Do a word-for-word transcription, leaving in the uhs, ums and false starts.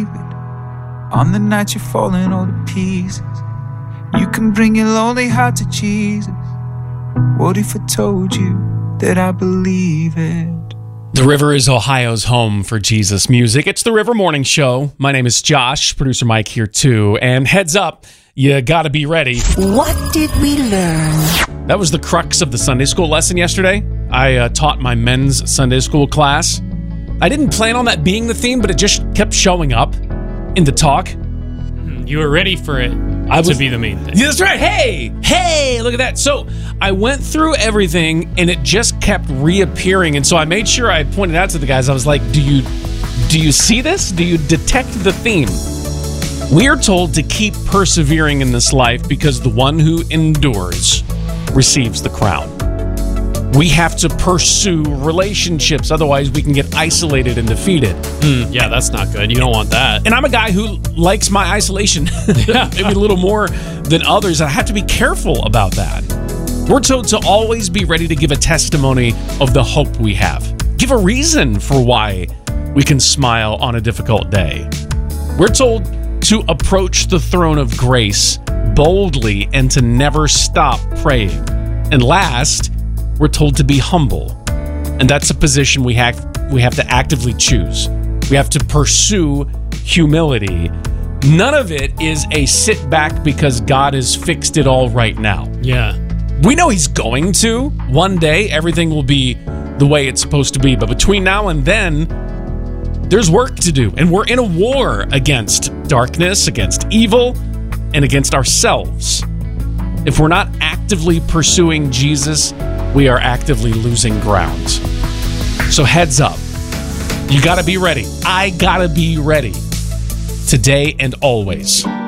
believe it. On the night you're falling all to pieces, you can bring your lonely heart to Jesus. What if I told you that I believe it? The River is Ohio's home for Jesus music. It's the River Morning Show. My name is Josh, producer Mike here too. And heads up, you gotta be ready. What did we learn? That was the crux of the Sunday school lesson yesterday. I uh, taught my men's Sunday school class. I didn't plan on that being the theme, but it just kept showing up in the talk. You were ready for it I was, to be the main thing. Yeah, that's right. Hey, hey, look at that. So I went through everything, and it just kept reappearing. And so I made sure I pointed out to the guys. I was like, "Do you, do you see this? Do you detect the theme?" We are told to keep persevering in this life because the one who endures receives the crown. We have to pursue relationships, otherwise we can get isolated and defeated. Mm, yeah, that's not good. You don't want that. And I'm a guy who likes my isolation maybe a little more than others. I have to be careful about that. We're told to always be ready to give a testimony of the hope we have. Give a reason for why we can smile on a difficult day. We're told to approach the throne of grace boldly and to never stop praying. And last, we're told to be humble. And that's a position we have, we have to actively choose. We have to pursue humility. None of it is a sit back because God has fixed it all right now. Yeah. We know he's going to. One day, everything will be the way it's supposed to be. But between now and then, there's work to do. And we're in a war against darkness, against evil, and against ourselves. If we're not actively pursuing Jesus, we are actively losing ground. So heads up. You gotta be ready. I gotta be ready. Today and always.